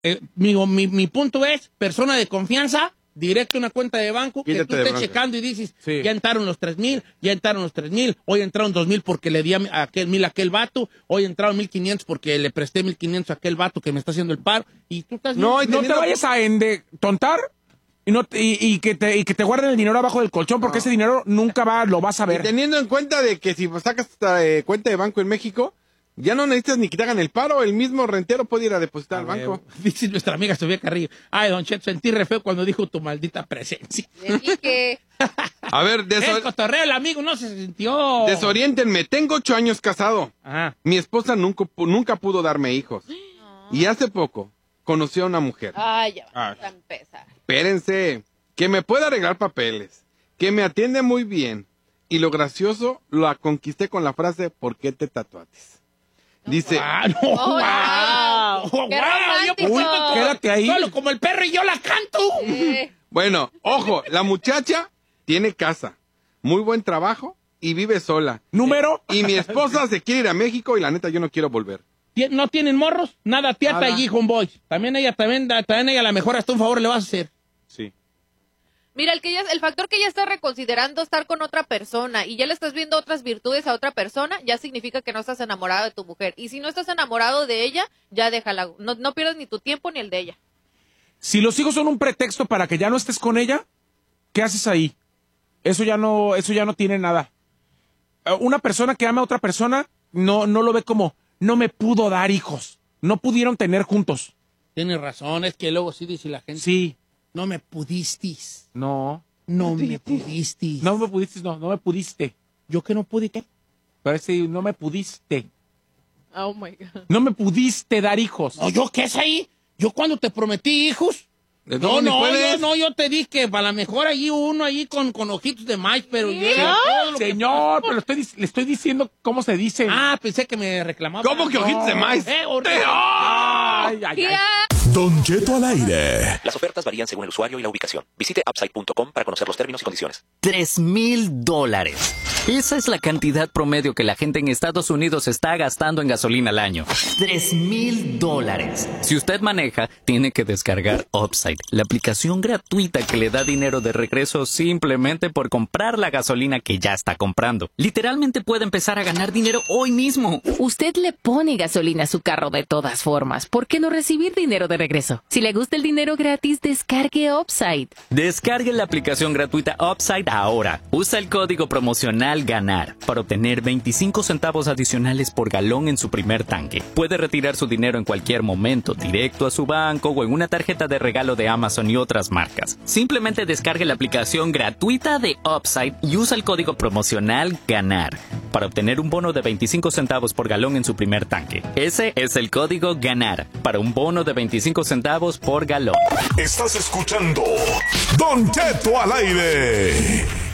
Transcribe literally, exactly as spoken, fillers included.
eh, mi, mi, mi punto es, persona de confianza, directo a una cuenta de banco, Quítate que tú de estés bronca. checando y dices, Sí. ya entraron los tres mil, ya entraron los tres mil, hoy entraron dos mil porque le di a, mi- a aquel mil a aquel vato, hoy entraron mil quinientos porque le presté mil quinientos a aquel vato que me está haciendo el paro, y tú estás... No, bien- no te vayas a ende tontar y, no, y, y que te, y que te guarden el dinero abajo del colchón, porque ese dinero nunca va, lo vas a Y ver. teniendo en cuenta de que si sacas eh, cuenta de banco en México, ya no necesitas ni que te hagan el paro, el mismo rentero puede ir a depositar al banco. Dice nuestra amiga Sofía Carrillo. Ay, Don Cheto, sentí re feo cuando dijo tu maldita presencia. Le dije. A ver, El desor- cotorreo, el amigo no se sintió. desoriéntenme. Tengo ocho años casado. Ajá. Mi esposa nunca, pu- nunca pudo darme hijos. Y hace poco conocí a una mujer. Ay, ya Ah. va a empezar. Espérense, que me puede arreglar papeles, que me atiende muy bien. Y lo gracioso, la conquisté con la frase, ¿por qué te tatuates? Dice, Ah, no. Oh, wow. wow. Qué Wow, yo romántico. por como- Quédate ahí. Solo como el perro y yo la canto. Eh, bueno, ojo, la muchacha tiene casa, muy buen trabajo y vive sola. ¿Número? Y mi esposa se quiere ir a México y la neta yo no quiero volver. ¿Tien- ¿No tienen morros? Nada, tía Nada. allí, homeboy. También ella, también, también ella a la mejor hasta un favor le vas a hacer. Sí. Mira, el que ya, el factor que ya estás reconsiderando estar con otra persona y ya le estás viendo otras virtudes a otra persona, ya significa que no estás enamorado de tu mujer. Y si no estás enamorado de ella, ya déjala. No, no pierdas ni tu tiempo ni el de ella. Si los hijos son un pretexto para que ya no estés con ella, ¿qué haces ahí? Eso ya no, eso ya no tiene nada. Eh, Una persona que ama a otra persona no, no lo ve como, no me pudo dar hijos. No pudieron tener juntos. Tienes razón, es que luego sí dice la gente. Sí. No me pudistis. No. No me pudistis. No me pudiste, no, no me pudiste. ¿Yo que no pude qué? Parece, no me pudiste. Oh my God. No me pudiste dar hijos. No, ¿yo qué es ahí? Yo cuando te prometí hijos. ¿De No, dónde no, puedes? no, no, yo te dije que a lo mejor allí uno allí con, con ojitos de maíz, pero yo... todo lo que- Señor, pero estoy, dic- le estoy diciendo cómo se dice. Ah, pensé que me reclamaba. ¿Cómo que ojitos de maíz? Eh, horrible. Ay, ay, ay. Tía. Don Cheto al aire. Las ofertas varían según el usuario y la ubicación. Visite upside punto com para conocer los términos y condiciones. Tres mil dólares. Esa es la cantidad promedio que la gente en Estados Unidos está gastando en gasolina al año. Tres mil dólares. Si usted maneja, tiene que descargar Upside, la aplicación gratuita que le da dinero de regreso simplemente por comprar la gasolina que ya está comprando. Literalmente puede empezar a ganar dinero hoy mismo. Usted le pone gasolina a su carro de todas formas. ¿Por qué no recibir dinero de regreso? Si le gusta el dinero gratis, descargue Upside. Descargue la aplicación gratuita Upside ahora. Usa el código promocional GANAR para obtener veinticinco centavos adicionales por galón en su primer tanque. Puede retirar su dinero en cualquier momento, directo a su banco o en una tarjeta de regalo de Amazon y otras marcas. Simplemente descargue la aplicación gratuita de Upside y usa el código promocional GANAR para obtener un bono de veinticinco centavos por galón en su primer tanque. Ese es el código GANAR para un bono de veinticinco centavos por galón. Estás escuchando Don Cheto al aire.